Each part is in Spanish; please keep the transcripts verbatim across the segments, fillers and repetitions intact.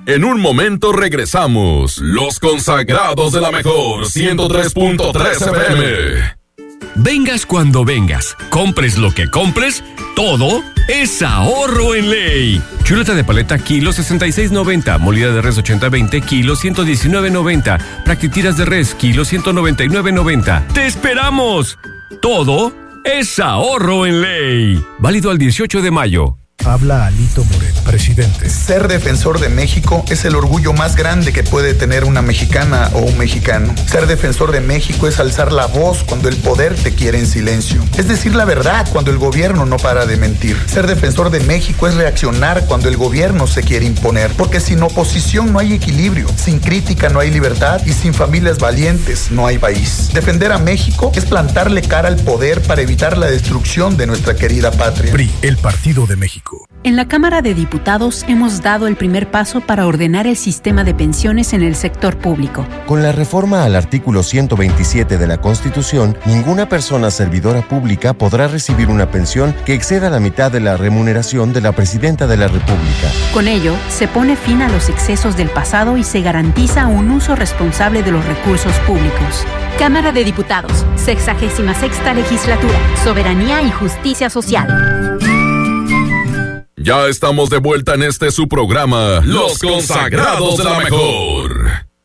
En un momento regresamos. Los consagrados de la mejor ciento tres punto tres F M. Vengas cuando vengas, compres lo que compres, todo es ahorro en ley. Chuleta de paleta kilo sesenta y seis noventa, molida de res ochenta veinte kilo ciento diecinueve noventa, practitiras de res kilo ciento noventa y nueve noventa. ¡Te esperamos! Todo es ahorro en ley. Válido al dieciocho de mayo. Habla Alito Moreno, presidente. Ser defensor de México es el orgullo más grande que puede tener una mexicana o un mexicano. Ser defensor de México es alzar la voz cuando el poder te quiere en silencio. Es decir la verdad cuando el gobierno no para de mentir. Ser defensor de México es reaccionar cuando el gobierno se quiere imponer. Porque sin oposición no hay equilibrio, sin crítica no hay libertad y sin familias valientes no hay país. Defender a México es plantarle cara al poder para evitar la destrucción de nuestra querida patria. P R I, el Partido de México. En la Cámara de Diputados hemos dado el primer paso para ordenar el sistema de pensiones en el sector público. Con la reforma al artículo ciento veintisiete de la Constitución, ninguna persona servidora pública podrá recibir una pensión que exceda la mitad de la remuneración de la Presidenta de la República. Con ello, se pone fin a los excesos del pasado y se garantiza un uso responsable de los recursos públicos. Cámara de Diputados, sexagésima sexta legislatura, soberanía y justicia social. Ya estamos de vuelta en este su programa, Los Consagrados de la Mejor.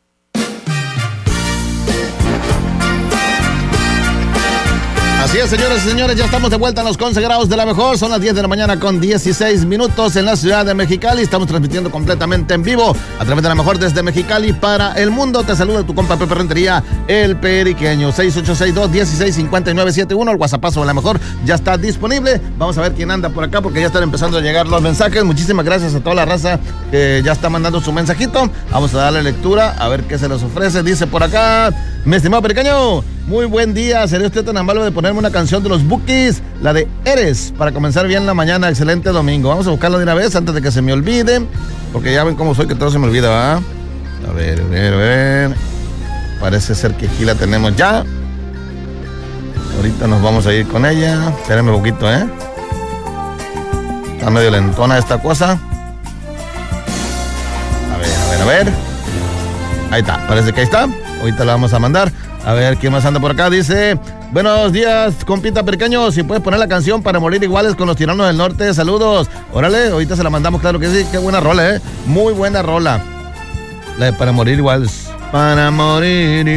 Así es, señoras y señores, ya estamos de vuelta en Los Consagrados de la Mejor. Son las diez de la mañana con dieciséis minutos en la ciudad de Mexicali. Estamos transmitiendo completamente en vivo a través de la Mejor desde Mexicali para el mundo. Te saluda tu compa Pepe Rentería, el periqueño. seis ocho seis dos, uno seis cinco nueve siete uno. El WhatsAppazo de la Mejor ya está disponible. Vamos a ver quién anda por acá porque ya están empezando a llegar los mensajes. Muchísimas gracias a toda la raza que ya está mandando su mensajito. Vamos a darle lectura a ver qué se les ofrece. Dice por acá, mi estimado periqueño, muy buen día. ¿Sería usted tan amable de ponerme una canción de los Bukis, la de Eres, para comenzar bien la mañana? Excelente domingo. Vamos a buscarla de una vez antes de que se me olvide, porque ya ven cómo soy, que todo se me olvida, ¿va? A ver, a ver, a ver. Parece ser que aquí la tenemos ya. Ahorita nos vamos a ir con ella. Espérenme un poquito, ¿eh? Está medio lentona esta cosa. A ver, a ver, a ver. Ahí está, parece que ahí está. Ahorita la vamos a mandar. A ver, ¿quién más anda por acá? Dice, buenos días, compita pequeño, si puedes poner la canción Para Morir Iguales con los Tiranos del Norte, saludos. Órale, ahorita se la mandamos, claro que sí, qué buena rola, ¿eh? Muy buena rola. La de Para Morir Iguales. Para Morir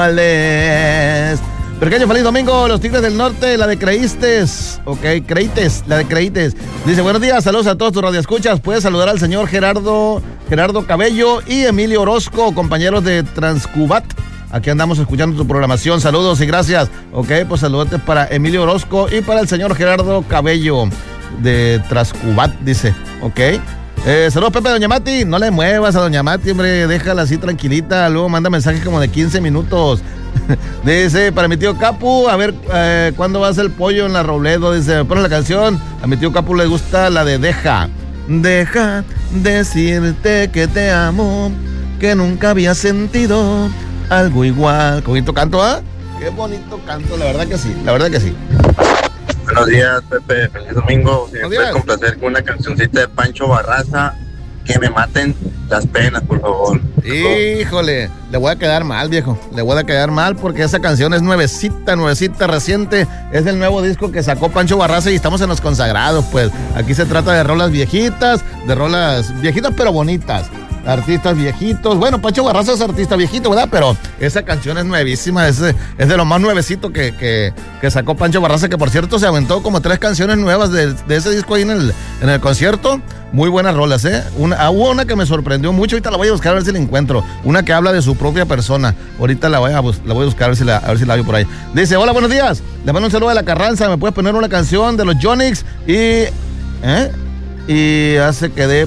Iguales. Pequeño, feliz domingo, los Tigres del Norte, la de Creístes, ok, Creítes, la de Creítes. Dice, buenos días, saludos a todos tus radioescuchas, puedes saludar al señor Gerardo, Gerardo Cabello y Emilio Orozco, compañeros de Transcubat. Aquí andamos escuchando tu programación. Saludos y gracias. Ok, pues saludotes para Emilio Orozco y para el señor Gerardo Cabello de Transcubat, dice. Ok. Eh, saludos, Pepe, doña Mati. No le muevas a doña Mati, hombre. Déjala así tranquilita. Luego manda mensajes como de quince minutos. Dice, para mi tío Capu, a ver eh, cuándo va a ser el pollo en la Robledo. Dice, pone la canción. A mi tío Capu le gusta la de Deja. Deja decirte que te amo, que nunca había sentido algo igual. Qué bonito canto, ¿ah? ¿eh? Qué bonito canto, la verdad que sí, la verdad que sí. Buenos días, Pepe, feliz domingo. Si me puedes complacer con una cancioncita de Pancho Barraza, Que me maten las penas, por favor. Híjole, le voy a quedar mal, viejo. Le voy a quedar mal porque esa canción es nuevecita, nuevecita, reciente. Es el nuevo disco que sacó Pancho Barraza y estamos en Los Consagrados, pues. Aquí se trata de rolas viejitas, de rolas viejitas pero bonitas. Artistas viejitos. Bueno, Pancho Barraza es artista viejito, ¿verdad? Pero esa canción es nuevísima, es, es de lo más nuevecito que, que, que sacó Pancho Barraza, que por cierto se aventó como tres canciones nuevas de, de ese disco ahí en el, en el concierto. Muy buenas rolas, ¿eh? Una, hubo una que me sorprendió mucho, ahorita la voy a buscar a ver si la encuentro. Una que habla de su propia persona. Ahorita la voy a, la voy a buscar a ver si la, a ver si la veo por ahí. Dice, hola, buenos días. Le mando un saludo de La Carranza. ¿Me puedes poner una canción de los Yonix? Y... ¿Eh? Y hace que dé...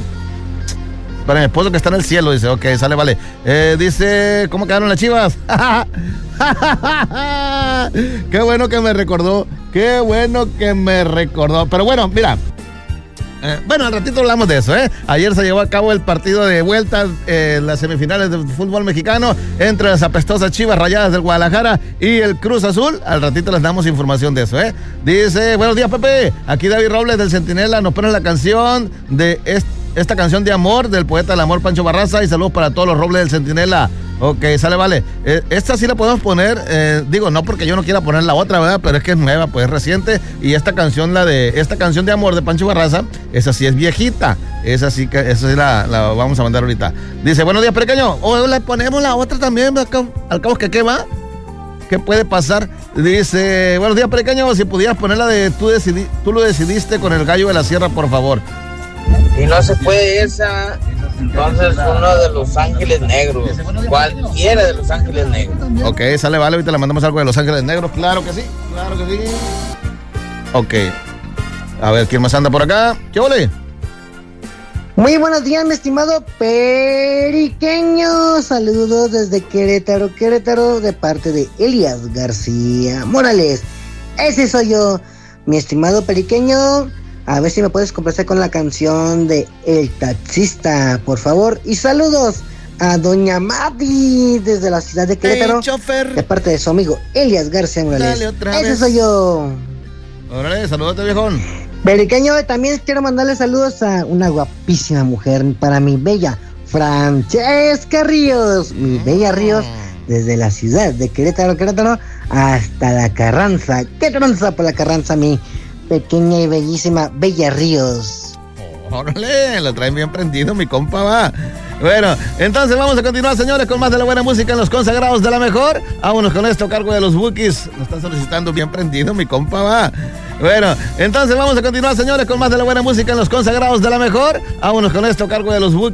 Para mi esposo que está en el cielo, dice, ok, sale, vale. Eh, dice, ¿cómo quedaron las Chivas? Qué bueno que me recordó, qué bueno que me recordó. Pero bueno, mira, eh, bueno, al ratito hablamos de eso, ¿eh? Ayer se llevó a cabo el partido de vuelta, eh, las semifinales del fútbol mexicano, entre las apestosas Chivas Rayadas del Guadalajara y el Cruz Azul. Al ratito les damos información de eso, ¿eh? Dice, buenos días, Pepe. Aquí David Robles del Centinela nos pone la canción de este esta canción de amor del poeta del amor Pancho Barraza y saludos para todos los Robles del Centinela. Ok, sale, vale. Eh, esta sí la podemos poner, eh, digo, no porque yo no quiera poner la otra, ¿verdad? Pero es que es nueva, pues es reciente. Y esta canción, la de, esta canción de amor de Pancho Barraza, esa sí es viejita. Esa sí que, esa sí la, la vamos a mandar ahorita. Dice, buenos días, pequeño. O le ponemos la otra también, al cabo, al cabo que qué va. ¿Qué puede pasar? Dice, buenos días, pequeño. Si pudieras poner la de tú, decidi, tú lo decidiste con el gallo de la sierra, por favor. Y no se puede esa, entonces uno de Los Ángeles Negros, cualquiera de Los Ángeles Negros. Ok, sale, vale, ahorita le mandamos algo de Los Ángeles Negros, claro que sí, claro que sí. Ok, a ver, ¿quién más anda por acá? ¿Qué ole? Muy buenos días, mi estimado Periqueño, saludos desde Querétaro, Querétaro, de parte de Elías García Morales. Ese soy yo, mi estimado Periqueño. A ver si me puedes complacer con la canción de El Taxista, por favor. Y saludos a doña Mati desde la ciudad de Querétaro, hey, de parte de su amigo Elías García Morales. Ese vez. soy yo. Órale, saludos, viejón. Periqueño, también quiero mandarle saludos a una guapísima mujer para mi bella Francesca Ríos. Mi bella Ríos, desde la ciudad de Querétaro, Querétaro, hasta la Carranza. ¿Qué tranza por la Carranza, mi pequeña y bellísima Bella Ríos? Órale, lo traen bien prendido, mi compa, va. Bueno, entonces vamos a continuar, señores, con más de la buena música en los consagrados de la mejor. Vámonos con esto, cargo de los Bookies. Nos están solicitando bien prendido, mi compa, va. Bueno, entonces vamos a continuar, señores, con más de la buena música en los consagrados de la mejor. Vámonos con esto, cargo de los Bookies.